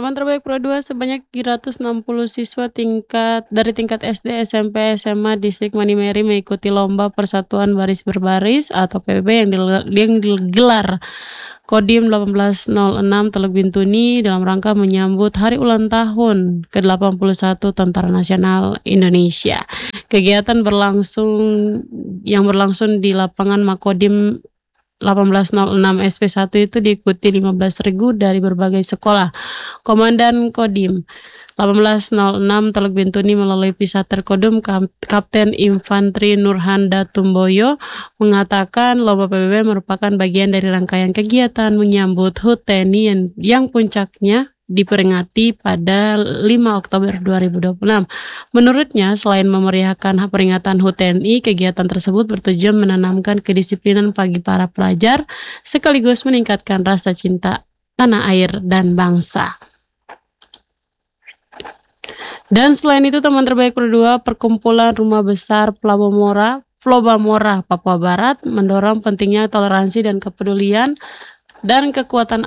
Teman terbaik Pro 2 sebanyak 360 siswa dari tingkat SD, SMP, SMA Distrik Manimeri mengikuti Lomba Persatuan Baris Berbaris atau PBB yang digelar Kodim 1806 Teluk Bintuni dalam rangka menyambut hari ulang tahun ke-81 Tentara Nasional Indonesia. Kegiatan yang berlangsung di lapangan Makodim 1806 SP1 itu diikuti 15 regu dari berbagai sekolah. Komandan Kodim 1806 Teluk Bintuni melalui Pisater Kodim Kapten Infantri Nurhanda Tumboyo mengatakan lomba PBB merupakan bagian dari rangkaian kegiatan menyambut HUT TNI yang puncaknya diperingati pada 5 Oktober 2026. Menurutnya, selain memeriahkan peringatan HUT TNI, kegiatan tersebut bertujuan menanamkan kedisiplinan bagi para pelajar sekaligus meningkatkan rasa cinta tanah air dan bangsa. Dan selain itu, teman terbaik Pro 2 Perkumpulan Rumah Besar Flobamora, Papua Barat mendorong pentingnya toleransi dan kepedulian dan kekuatan